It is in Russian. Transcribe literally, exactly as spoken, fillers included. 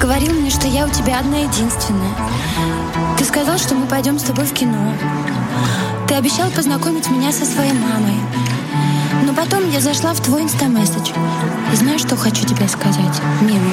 говорил мне, что я у тебя одна единственная. Ты сказал, что мы пойдем с тобой в кино. Ты обещал познакомить меня со своей мамой. Но потом я зашла в твой инстамессидж. И знаешь, что хочу тебе сказать, милый?